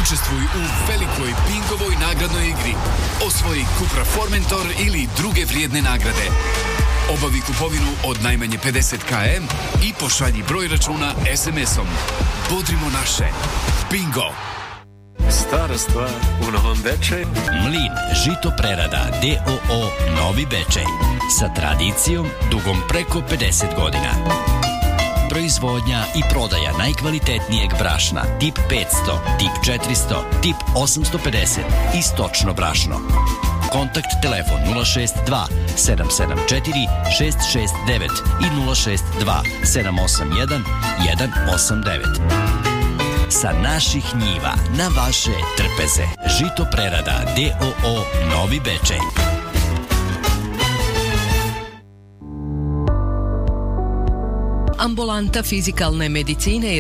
Učestvuj u velikoj Bingovoj nagradnoj igri. Osvoji Cupra Formentor ili druge vrijedne nagrade. Obavi kupovinu od najmanje 50 km i pošalji broj računa SMS-om. Bodrimo naše. Bingo! Stara stvar u Novom Bečeju. Mlin žito prerada D.O.O. Novi Bečej. Sa tradicijom dugom preko 50 godina. Proizvodnja i prodaja najkvalitetnijeg brašna tip 500, tip 400, tip 850 i stočno brašno. Kontakt telefon 062 774 669 i 062 781 189. Sa naših njiva na vaše trpeze. Žito prerada D.O.O. Novi Bečej. Ambulanta fizikalne medicine i